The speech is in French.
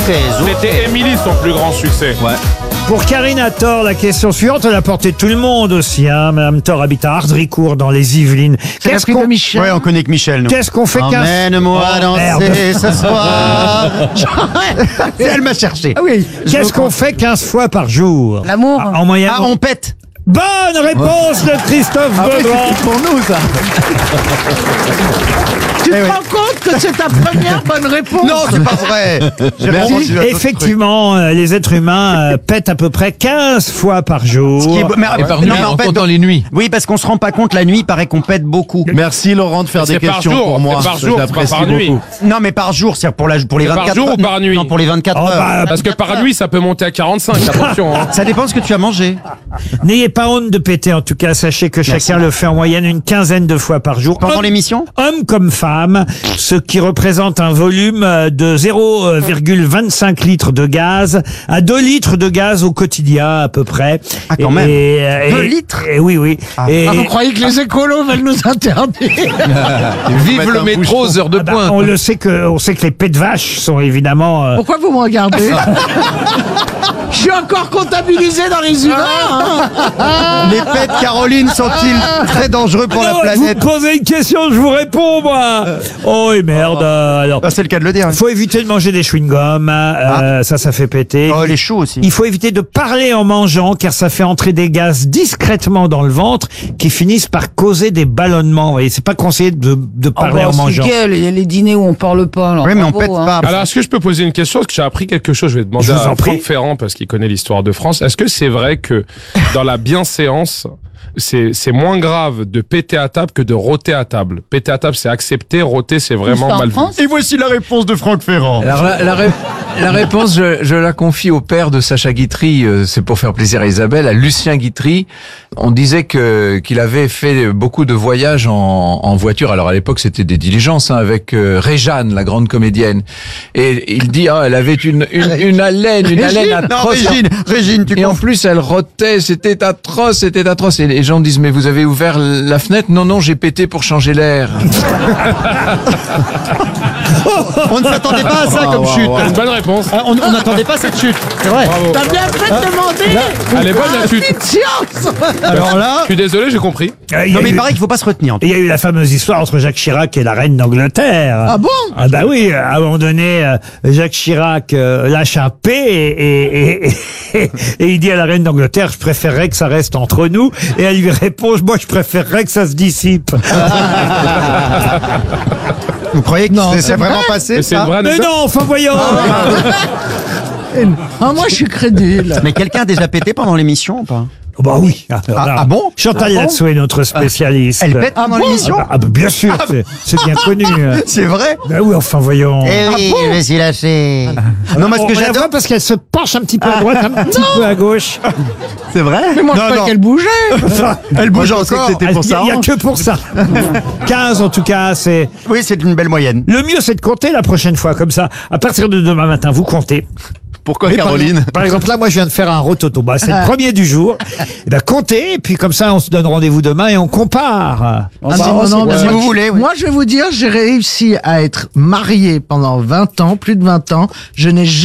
C'était Émilie son plus grand succès. Ouais. Pour Karine Thor, la question suivante, elle a porté tout le monde aussi. Hein. Madame Thor habite à Ardricourt dans les Yvelines. Qu'est-ce qu'on Michel. Ouais, on connaît que Michel, nous. Qu'est-ce qu'on fait 15 Emmène-moi merde. danser ce soir. Elle m'a cherché. Ah oui. Qu'est-ce qu'on fait 15 fois par jour? L'amour. En moyenne. Ah, on pète. Bonne réponse de Christophe Beaugrand. C'est pour nous, ça. Tu te rends compte que c'est ta première bonne réponse? Non, c'est pas vrai. J'ai répondu à d'autres Effectivement, les êtres humains pètent à peu près 15 fois par jour. trucs. Mais par non, nuit, mais en fait, comptant les nuits. Oui, parce qu'on se rend pas compte, la nuit, il paraît qu'on pète beaucoup. Merci Laurent de faire C'est des par questions jour, pour moi. c'est par jour, c'est pas J'apprécie par nuit. beaucoup. Non, mais par jour, c'est pour les C'est par 24 jour heures. ou par nuit? Non, pour les 24 Oh, heures. bah, Parce que par nuit, ça peut monter à 45, attention. Hein. Ça dépend ce que tu as mangé. N'ayez pas honte de péter, en tout cas. Sachez que chacun le fait en moyenne une quinzaine de fois par jour. Pendant l'émission? Hommes comme femmes, ce qui représente un volume de 0,25 litres de gaz à 2 litres de gaz au quotidien à peu près. Ah, quand même. 2 litres Oui, oui. Et, Vous croyez que les écolos veulent nous interdire? Vive le métro aux heures de bah, pointe. on sait que les pets de vache sont évidemment... Pourquoi vous me regardez? Je suis encore comptabilisé dans les humains. Les pets de Caroline sont-ils très dangereux pour la Non, planète? Vous posez une question, je vous réponds, moi. Oh, et merde. Alors, Ah, c'est le cas de le dire. il faut éviter de manger des chewing-gums. Ça fait péter. Oh, les choux aussi. Il faut éviter de parler en mangeant car ça fait entrer des gaz discrètement dans le ventre qui finissent par causer des ballonnements. Vous voyez, c'est pas conseillé de parler en mangeant. Il y a les dîners où on parle pas. Alors, Oui, mais on bravo, pète hein. pas. Alors, est-ce que je peux poser une question? Parce que j'ai appris quelque chose. Je vais demander Je vous en à prie. Franck Ferrand parce qu'il connaît l'histoire de France. Est-ce que c'est vrai que dans la bienséance, c'est moins grave de péter à table que de rôter à table? Péter à table, c'est accepté. Rôter, c'est vraiment en mal vu. France Et voici la réponse de Franck Ferrand. Alors la réponse, je la confie au père de Sacha Guitry, c'est pour faire plaisir à Isabelle, à Lucien Guitry. On disait qu'il avait fait beaucoup de voyages en voiture. Alors à l'époque, c'était des diligences hein, avec Réjeanne, la grande comédienne. Et il dit, elle avait une haleine Non, atroce. Régine, tu Et en confonds. plus, elle rotait, c'était atroce. Et les gens disent, mais vous avez ouvert la fenêtre? Non, j'ai pété pour changer l'air. On ne s'attendait pas à ça comme chute. C'est une bonne réponse. Ah, on n'attendait pas cette chute. C'est vrai. Bravo. T'as bien fait de demander. Elle est bonne la chute. Petite science. Alors là. Je suis désolé, j'ai compris. Il y Non, a mais il eu- paraît qu'il faut pas se retenir. il y a eu la fameuse histoire entre Jacques Chirac et la reine d'Angleterre. Ah bon? Ah bah oui, à un moment donné, Jacques Chirac lâche un P et il dit à la reine d'Angleterre, je préférerais que ça reste entre nous. Et elle lui répond, moi je préférerais que ça se dissipe. Vous croyez que Non, c'est c'est vraiment vrai. passé Mais c'est une ça? vraie Mais anecdote. non, enfin voyons. Ah, moi, je suis crédule. Mais quelqu'un a déjà pété pendant l'émission ou pas? Oh bah oui. Ah bon? Chantal Latsou est notre spécialiste. Elle pète pendant l'émission? Ah bah, bien sûr, c'est bien connu. C'est vrai? Bah oui, enfin voyons. Eh oui, je me suis lâché. Non, moi ce que On la j'adore, voit parce qu'elle se penche un petit peu à droite, un petit peu à gauche. c'est vrai? Mais moi, je Non, croyais non. qu'elle bougeait. Elle bouge Moi, je pensais encore. que c'était pour ça. Il n'y a que pour ça. 15 en tout cas, c'est... Oui, c'est une belle moyenne. Le mieux, c'est de compter la prochaine fois, comme ça. À partir de demain matin, vous comptez. Pourquoi Mais Caroline? Par exemple, là, moi, je viens de faire un rototo. Bah, c'est le premier du jour. Et ben, comptez, et puis comme ça, on se donne rendez-vous demain et on compare. Ah, non, mais si vous voulez, oui. Moi, je vais vous dire, j'ai réussi à être marié pendant 20 ans, plus de 20 ans. Je n'ai